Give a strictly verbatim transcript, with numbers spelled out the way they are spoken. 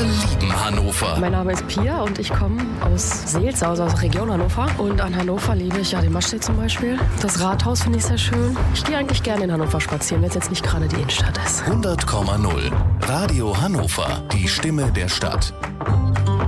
lieben Hannover. Mein Name ist Pia und ich komme aus Seelze, also aus der Region Hannover. Und an Hannover liebe ich ja den Maschsee zum Beispiel. Das Rathaus finde ich sehr schön. Ich gehe eigentlich gerne in Hannover spazieren, wenn es jetzt nicht gerade die Innenstadt ist. hundert Komma null Radio Hannover, die Stimme der Stadt.